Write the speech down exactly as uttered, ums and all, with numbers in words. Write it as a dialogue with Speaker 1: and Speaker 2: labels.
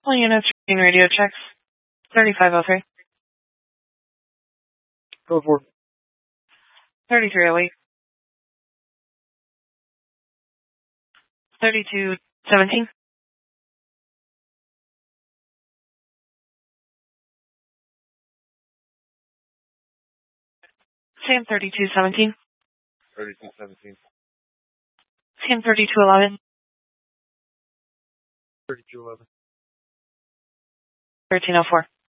Speaker 1: All units reading radio checks. thirty-five oh three.
Speaker 2: Go for it.
Speaker 1: thirty-three oh eight. thirty-two seventeen. Sam thirty-two seventeen.
Speaker 2: thirty-two seventeen.
Speaker 1: Sam thirty-two eleven.
Speaker 2: thirty-two eleven.
Speaker 1: thirteen oh four.